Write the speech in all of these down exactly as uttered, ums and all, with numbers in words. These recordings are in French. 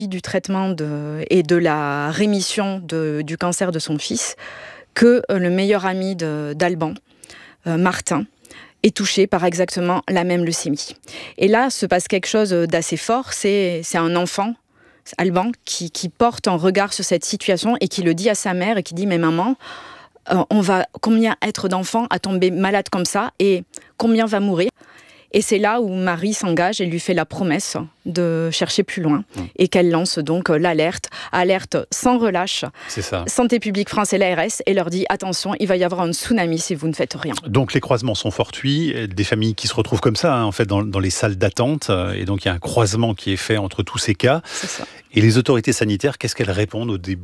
du traitement de, et de la rémission de, du cancer de son fils que euh, le meilleur ami de, d'Alban, euh, Martin, est touché par exactement la même leucémie. Et là, se passe quelque chose d'assez fort. C'est, c'est un enfant, Alban, qui, qui porte un regard sur cette situation et qui le dit à sa mère et qui dit « Mais maman, euh, on va, combien être d'enfants à tomber malade comme ça et combien va mourir ?» Et c'est là où Marie s'engage et lui fait la promesse de chercher plus loin mmh. et qu'elle lance donc l'alerte, alerte sans relâche. C'est ça. Santé publique France et l'A R S et leur dit attention, il va y avoir un tsunami si vous ne faites rien. Donc les croisements sont fortuits, des familles qui se retrouvent comme ça hein, en fait dans, dans les salles d'attente et donc il y a un croisement qui est fait entre tous ces cas. C'est ça. Et les autorités sanitaires, qu'est-ce qu'elles répondent au début ?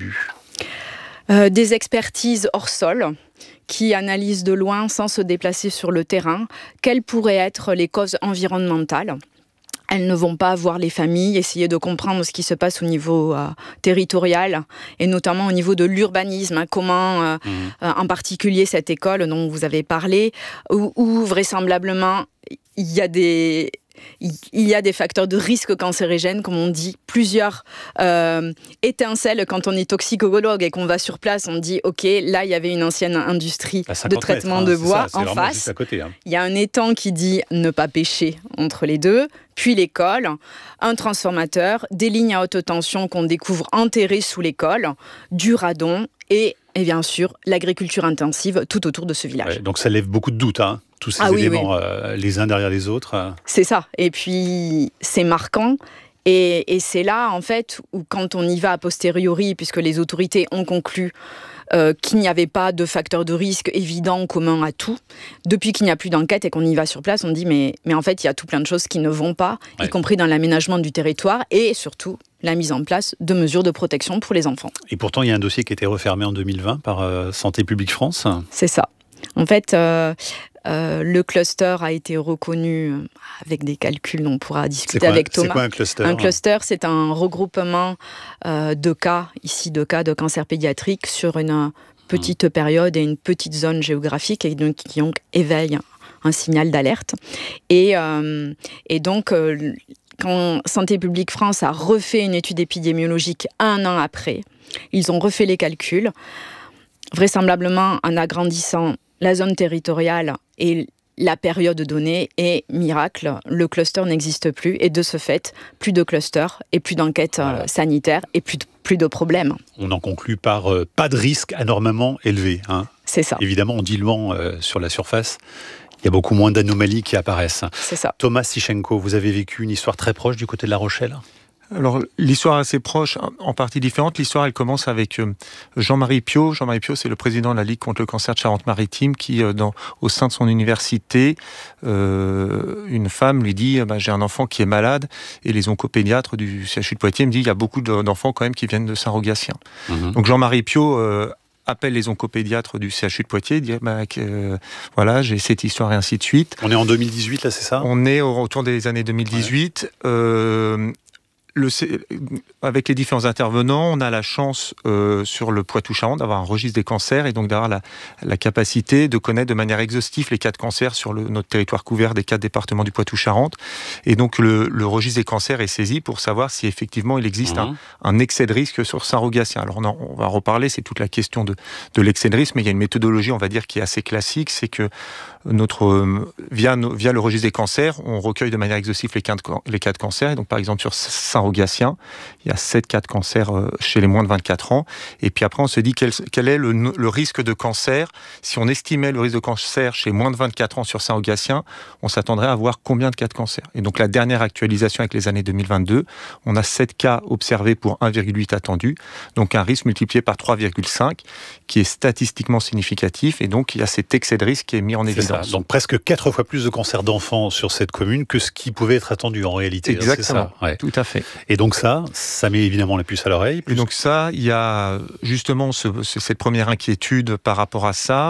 Euh, des expertises hors sol qui analysent de loin, sans se déplacer sur le terrain, quelles pourraient être les causes environnementales. Elles ne vont pas voir les familles, essayer de comprendre ce qui se passe au niveau euh, territorial, et notamment au niveau de l'urbanisme, hein, comment, euh, mmh. euh, en particulier cette école dont vous avez parlé, où, où vraisemblablement il y a des... Il y a des facteurs de risque cancérigènes, comme on dit, plusieurs euh, étincelles quand on est toxicologue et qu'on va sur place, on dit ok, là il y avait une ancienne industrie de traitement mètres, hein, de bois ça, en face. À côté, hein. Il y a un étang qui dit ne pas pêcher entre les deux, puis l'école, un transformateur, des lignes à haute tension qu'on découvre enterrées sous l'école, du radon et, et bien sûr l'agriculture intensive tout autour de ce village. Ouais, donc ça lève beaucoup de doutes, hein. Tous ces ah, éléments, oui, oui. Euh, les uns derrière les autres. Euh. C'est ça. Et puis, c'est marquant. Et, et c'est là, en fait, où quand on y va a posteriori, puisque les autorités ont conclu euh, qu'il n'y avait pas de facteur de risque évident commun à tout, depuis qu'il n'y a plus d'enquête et qu'on y va sur place, on dit mais, mais en fait, il y a tout plein de choses qui ne vont pas, ouais. y compris dans l'aménagement du territoire et surtout la mise en place de mesures de protection pour les enfants. Et pourtant, il y a un dossier qui a été refermé en deux mille vingt par euh, Santé publique France. C'est ça. En fait... Euh, Euh, le cluster a été reconnu avec des calculs dont on pourra discuter quoi, avec Thomas. C'est quoi un cluster ? Un cluster, c'est un regroupement euh, de cas, ici de cas de cancer pédiatrique sur une petite mmh. période et une petite zone géographique et donc qui donc éveille un signal d'alerte. Et, euh, et donc, euh, quand Santé publique France a refait une étude épidémiologique un an après, ils ont refait les calculs, vraisemblablement en agrandissant la zone territoriale et la période donnée, et miracle, le cluster n'existe plus, et de ce fait, plus de clusters et plus d'enquêtes voilà. euh, sanitaires et plus de, plus de problèmes. On en conclut par euh, pas de risque anormalement élevé. Hein. C'est ça. Évidemment, en diluant euh, sur la surface, il y a beaucoup moins d'anomalies qui apparaissent. C'est ça. Thomas Sichenko, vous avez vécu une histoire très proche du côté de La Rochelle ? Alors, l'histoire est assez proche, en partie différente. L'histoire, elle commence avec Jean-Marie Piot. Jean-Marie Piot, c'est le président de la Ligue contre le cancer de Charente-Maritime qui, dans, au sein de son université, euh, une femme lui dit bah, « j'ai un enfant qui est malade » et les oncopédiatres du C H U de Poitiers me disent « il y a beaucoup d'enfants quand même qui viennent de Saint-Rogatien mmh. ». Donc Jean-Marie Piot euh, appelle les oncopédiatres du C H U de Poitiers, dit bah, que, euh, voilà, j'ai cette histoire et ainsi de suite. On est en deux mille dix-huit, là, c'est ça ? On est autour des années deux mille dix-huit. Ouais. Euh, Le, avec les différents intervenants, on a la chance euh, sur le Poitou-Charentes d'avoir un registre des cancers et donc d'avoir la, la capacité de connaître de manière exhaustive les cas de cancer sur le, notre territoire couvert des quatre départements du Poitou-Charentes. Et donc le, le registre des cancers est saisi pour savoir si effectivement il existe mmh. un, un excès de risque sur Saint-Rogatien. Alors on, en, on va reparler, c'est toute la question de, de l'excès de risque, mais il y a une méthodologie, on va dire, qui est assez classique, c'est que notre, euh, via, no, via le registre des cancers, on recueille de manière exhaustive les cas de, les cas de cancer. Et donc par exemple sur Saint-Rogatien, il y a sept cas de cancer chez les moins de vingt-quatre ans. Et puis après, on se dit quel, quel est le, le risque de cancer. Si on estimait le risque de cancer chez moins de vingt-quatre ans sur Saint-Rogatien, on s'attendrait à avoir combien de cas de cancer ? Et donc la dernière actualisation avec les années deux mille vingt-deux, on a sept cas observés pour un virgule huit attendus. Donc un risque multiplié par trois virgule cinq qui est statistiquement significatif. Et donc il y a cet excès de risque qui est mis en c'est évidence. Ça. Donc presque quatre fois plus de cancers d'enfants sur cette commune que ce qui pouvait être attendu en réalité. Exactement, c'est ça. Ouais. Tout à fait. Et donc ça, ça met évidemment la puce à l'oreille. Et donc ça, il y a justement ce, cette première inquiétude par rapport à ça.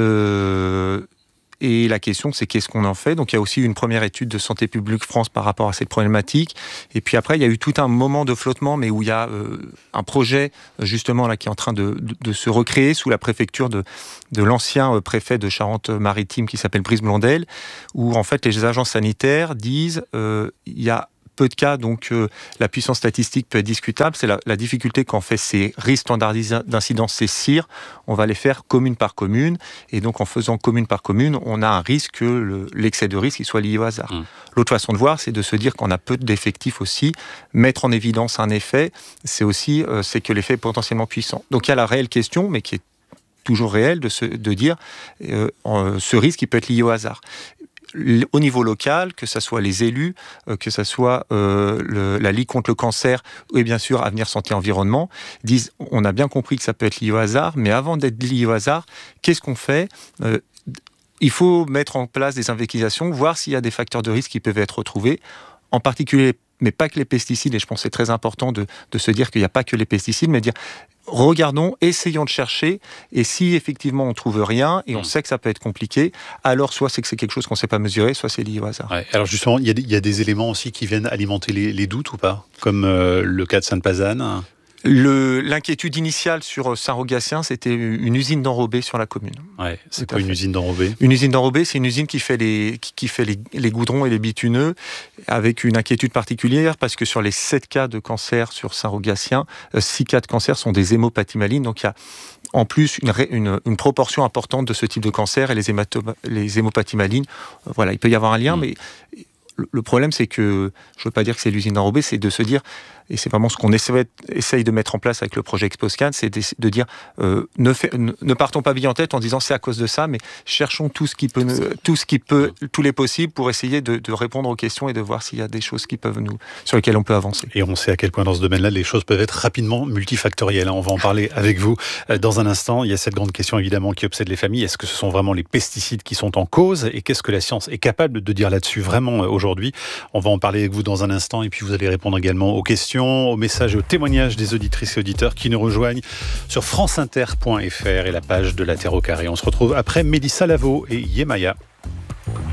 Euh, et la question, c'est qu'est-ce qu'on en fait ? Donc il y a aussi une première étude de Santé publique France par rapport à cette problématique. Et puis après, il y a eu tout un moment de flottement, mais où il y a euh, un projet justement là qui est en train de, de, de se recréer sous la préfecture de, de l'ancien préfet de Charente-Maritime qui s'appelle Brice Blondel, où en fait les agences sanitaires disent euh, il y a peu de cas, donc euh, la puissance statistique peut être discutable. C'est la, la difficulté quand on fait ces risques standardisés d'incidence, ces C I R, on va les faire commune par commune, et donc en faisant commune par commune, on a un risque que le, l'excès de risque il soit lié au hasard. Mmh. L'autre façon de voir, c'est de se dire qu'on a peu d'effectifs aussi. Mettre en évidence un effet, c'est aussi euh, c'est que l'effet est potentiellement puissant. Donc il y a la réelle question, mais qui est toujours réelle, de, se, de dire euh, euh, ce risque il peut être lié au hasard. Au niveau local, que ce soit les élus, euh, que ce soit euh, le, la Ligue contre le cancer et bien sûr Avenir Santé Environnement, disent on a bien compris que ça peut être lié au hasard, mais avant d'être lié au hasard, qu'est-ce qu'on fait ? euh, Il faut mettre en place des investigations, voir s'il y a des facteurs de risque qui peuvent être retrouvés, en particulier, mais pas que les pesticides, et je pense que c'est très important de, de se dire qu'il n'y a pas que les pesticides, mais dire regardons, essayons de chercher, et si effectivement on ne trouve rien, et on sait que ça peut être compliqué, alors soit c'est que c'est quelque chose qu'on ne sait pas mesurer, soit c'est lié au hasard. Ouais, alors justement, il y, y a des éléments aussi qui viennent alimenter les, les doutes ou pas ? Comme euh, le cas de Sainte-Pazanne ? Le, l'inquiétude initiale sur Saint-Rogatien, c'était une usine d'enrobés sur la commune. Ouais, c'est quoi une usine d'enrobés ? Une usine d'enrobés, c'est une usine qui fait, les, qui, qui fait les, les goudrons et les bituneux, avec une inquiétude particulière, parce que sur les sept cas de cancer sur Saint-Rogatien, six cas de cancer sont des hémopathies malignes, donc il y a en plus une, une, une proportion importante de ce type de cancer, et les, hémato- les hémopathies malignes, voilà, il peut y avoir un lien, mmh. mais le problème, c'est que, je ne veux pas dire que c'est l'usine d'enrobés, c'est de se dire, et c'est vraiment ce qu'on essaie, essaye de mettre en place avec le projet ExpoScan, c'est de, de dire, euh, ne, fait, ne, ne partons pas bien en tête en disant c'est à cause de ça, mais cherchons tout ce qui peut, tout ce qui peut, tous les possibles pour essayer de, de répondre aux questions et de voir s'il y a des choses qui peuvent nous, sur lesquelles on peut avancer. Et on sait à quel point dans ce domaine-là, les choses peuvent être rapidement multifactorielles. On va en parler avec vous dans un instant. Il y a cette grande question évidemment qui obsède les familles. Est-ce que ce sont vraiment les pesticides qui sont en cause ? Et qu'est-ce que la science est capable de dire là-dessus vraiment aujourd'hui ? On va en parler avec vous dans un instant et puis vous allez répondre également aux questions, aux messages et aux témoignages des auditrices et auditeurs qui nous rejoignent sur franceinter point f r et la page de La Terre au Carré. On se retrouve après Mélissa Lavo et Yemaya.